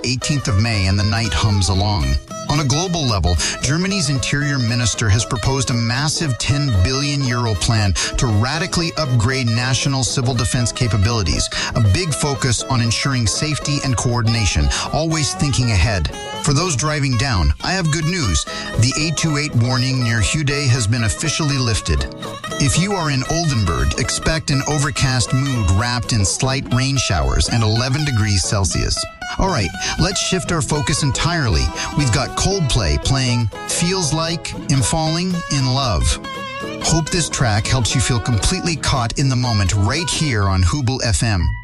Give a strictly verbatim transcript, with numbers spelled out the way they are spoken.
eighteenth of May and the night hums along. On a global level, Germany's interior minister has proposed a massive ten billion euro plan to radically upgrade national civil defense capabilities, a big focus on ensuring safety and coordination, always thinking ahead. For those driving down, I have good news. The eight two eight warning near Houdet has been officially lifted. If you are in Oldenburg, expect an overcast mood wrapped in slight rain showers and eleven degrees Celsius. All right, let's shift our focus entirely. We've got Coldplay playing Feels Like I'm Falling in Love. Hope this track helps you feel completely caught in the moment right here on Hubel F M.